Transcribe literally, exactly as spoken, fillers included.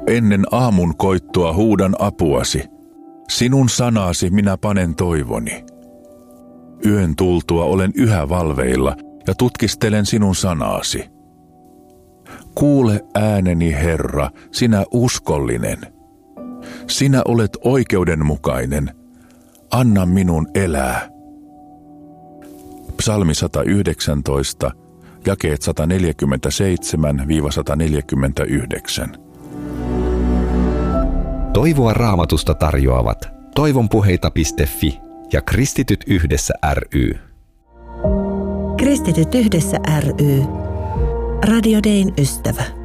ennen aamun koittoa huudan apuasi. Sinun sanasi minä panen toivoni. Yön tultua olen yhä valveilla ja tutkistelen sinun sanaasi. Kuule ääneni, Herra, sinä uskollinen. Sinä olet oikeudenmukainen. Anna minun elää. Psalmi sata yhdeksäntoista, jakeet sata neljäkymmentäseitsemän sata neljäkymmentäyhdeksän. Toivoa Raamatusta tarjoavat toivonpuheita piste fi ja Kristityt yhdessä ry. Kristityt yhdessä ry. Radio Dayn ystävä.